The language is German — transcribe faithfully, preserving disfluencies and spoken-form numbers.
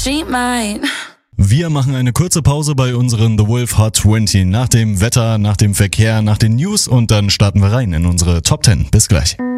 she might. Wir machen eine kurze Pause bei unseren The Wolf Hot zwanzig nach dem Wetter, nach dem Verkehr, nach den News und dann starten wir rein in unsere Top zehn. Bis gleich.